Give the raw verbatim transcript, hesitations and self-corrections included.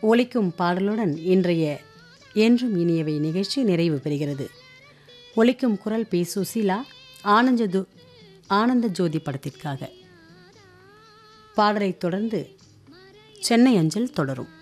ஒலிக்கும் பாடலுடன் இன்றைய என்றும் இனியவை நிகழ்ச்சி நிறைவு பெறுகிறது. ஒலிக்கும் குரல் பி சுசீலா, ஆனந்த ஆனந்த ஜோதி படத்திற்காக. பாடலைத் தொடர்ந்து சென்னை அஞ்சல் தொடரும்.